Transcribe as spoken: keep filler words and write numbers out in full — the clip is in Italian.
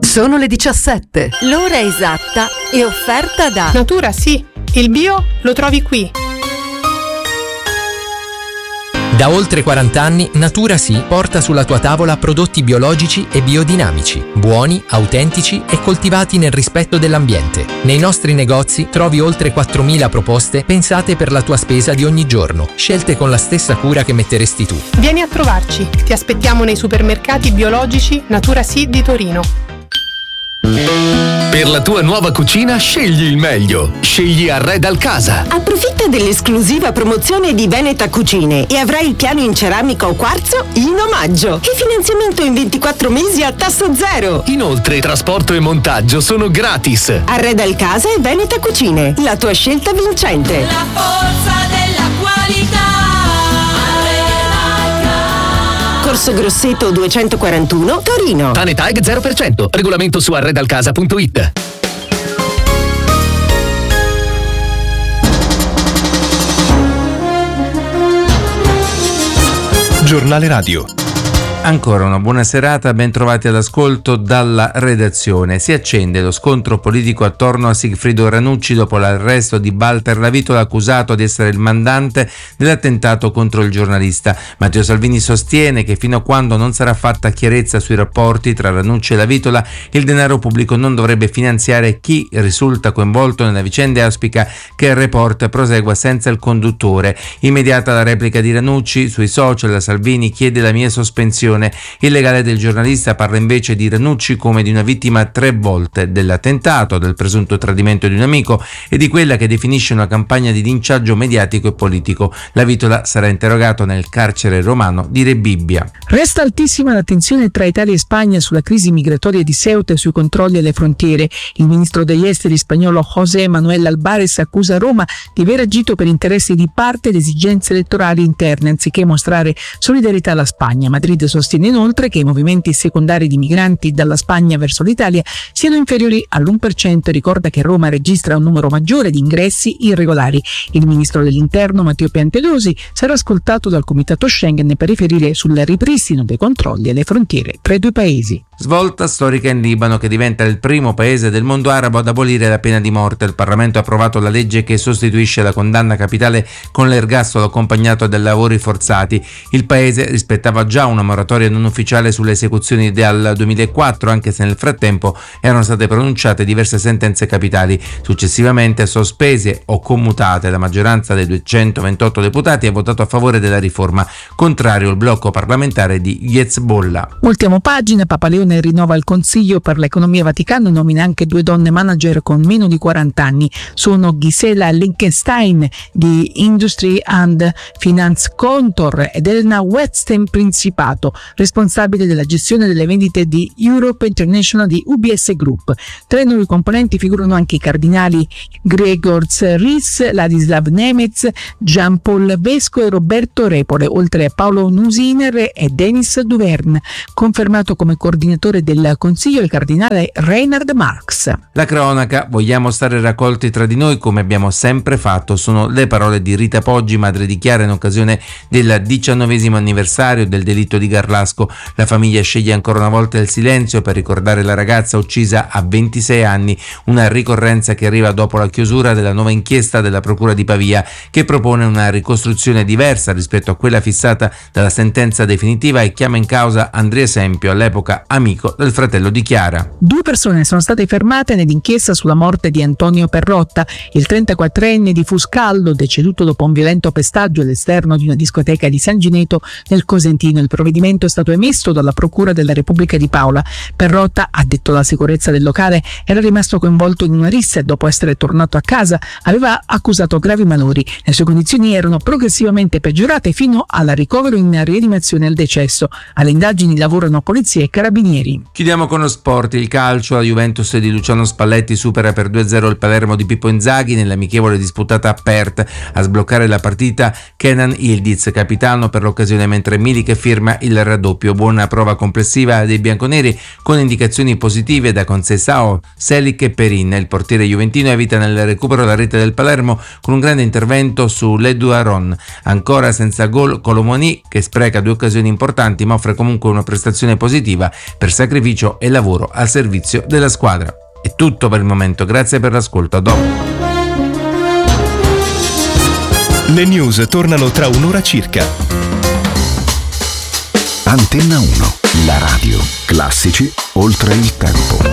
Sono le diciassette. L'ora esatta è offerta da Natura Sì, il bio lo trovi qui. Da oltre quaranta anni Natura Sì porta sulla tua tavola prodotti biologici e biodinamici, buoni, autentici e coltivati nel rispetto dell'ambiente. Nei nostri negozi trovi oltre quattromila proposte pensate per la tua spesa di ogni giorno, scelte con la stessa cura che metteresti tu. Vieni a trovarci, ti aspettiamo nei supermercati biologici Natura Sì di Torino. Per la tua nuova cucina scegli il meglio. Scegli Arredal Casa. Approfitta dell'esclusiva promozione di Veneta Cucine e avrai il piano in ceramica o quarzo in omaggio. E finanziamento in ventiquattro mesi a tasso zero. Inoltre trasporto e montaggio sono gratis. Arredal Casa e Veneta Cucine, la tua scelta vincente. La forza della qualità. Corso Grosseto duecentoquarantuno, Torino. Tanetag zero per cento. Regolamento su arredalcasa punto it. Giornale Radio. Ancora una buona serata, ben trovati all'ascolto dalla redazione. Si accende lo scontro politico attorno a Sigfrido Ranucci dopo l'arresto di Walter Lavitola, accusato di essere il mandante dell'attentato contro il giornalista. Matteo Salvini sostiene che fino a quando non sarà fatta chiarezza sui rapporti tra Ranucci e Lavitola, il denaro pubblico non dovrebbe finanziare chi risulta coinvolto nella vicenda e auspica che il report prosegua senza il conduttore. Immediata la replica di Ranucci sui social, Salvini chiede la mia sospensione. Il legale del giornalista parla invece di Ranucci come di una vittima tre volte dell'attentato, del presunto tradimento di un amico e di quella che definisce una campagna di linciaggio mediatico e politico. Lavitola sarà interrogato nel carcere romano di Rebibbia. Resta altissima la tensione tra Italia e Spagna sulla crisi migratoria di Ceuta e sui controlli alle frontiere. Il ministro degli esteri spagnolo José Manuel Álvarez accusa Roma di aver agito per interessi di parte ed esigenze elettorali interne anziché mostrare solidarietà alla Spagna. Madrid sostiene inoltre che i movimenti secondari di migranti dalla Spagna verso l'Italia siano inferiori all'uno per cento e ricorda che Roma registra un numero maggiore di ingressi irregolari. Il ministro dell'Interno Matteo Piantedosi sarà ascoltato dal Comitato Schengen per riferire sul ripristino dei controlli alle frontiere tra i due paesi. Svolta storica in Libano, che diventa il primo paese del mondo arabo ad abolire la pena di morte. Il Parlamento ha approvato la legge che sostituisce la condanna capitale con l'ergastolo accompagnato da lavori forzati. Il paese rispettava già una moratoria non ufficiale sulle esecuzioni dal duemilaquattro, anche se nel frattempo erano state pronunciate diverse sentenze capitali. Successivamente sospese o commutate, la maggioranza dei duecentoventotto deputati ha votato a favore della riforma, contrario il blocco parlamentare di Hezbollah. Ultima pagina, Papa Leone rinnova il Consiglio per l'Economia Vaticano e nomina anche due donne manager con meno di quaranta anni. Sono Gisela Lichtenstein di Industry and Finance Contor ed Elena Wetstein Principato, responsabile della gestione delle vendite di Europe International di U B S Group. Tra i nuovi componenti figurano anche i cardinali Gregor Ries, Ladislav Nemec, Jean-Paul Vesco e Roberto Repole, oltre a Paolo Nusiner e Denis Duverne. Confermato come coordinatore del Consiglio il cardinale Reinhard Marx. La cronaca: vogliamo stare raccolti tra di noi come abbiamo sempre fatto, sono le parole di Rita Poggi, madre di Chiara, in occasione del diciannovesimo anniversario del delitto di Garlasco. La famiglia sceglie ancora una volta il silenzio per ricordare la ragazza uccisa a ventisei anni, una ricorrenza che arriva dopo la chiusura della nuova inchiesta della Procura di Pavia, che propone una ricostruzione diversa rispetto a quella fissata dalla sentenza definitiva e chiama in causa Andrea Sempio, all'epoca amico del fratello di Chiara. Due persone sono state fermate nell'inchiesta sulla morte di Antonio Perrotta, il trentaquattrenne di Fuscaldo, deceduto dopo un violento pestaggio all'esterno di una discoteca di San Gineto nel Cosentino. Il provvedimento è stato emesso dalla Procura della Repubblica di Paola. Perrotta, ha detto la sicurezza del locale, era rimasto coinvolto in una rissa e dopo essere tornato a casa aveva accusato gravi malori. Le sue condizioni erano progressivamente peggiorate fino alla ricovero in rianimazione al decesso. Alle indagini lavorano polizia e carabinieri. Chiudiamo con lo sport. Il calcio: la Juventus di Luciano Spalletti supera per due a zero il Palermo di Pippo Inzaghi nell'amichevole disputata a Perth. A sbloccare la partita Kenan Yildiz, capitano per l'occasione, mentre Milik firma il raddoppio. Buona prova complessiva dei bianconeri, con indicazioni positive da Conceição, Selic e Perin. Il portiere juventino evita nel recupero la rete del Palermo con un grande intervento su Ledouaron. Ancora senza gol Colomoni, che spreca due occasioni importanti ma offre comunque una prestazione positiva per sacrificio e lavoro al servizio della squadra. È tutto per il momento, grazie per l'ascolto, a dopo. Le news tornano tra un'ora circa. Antenna uno, la radio. Classici oltre il tempo.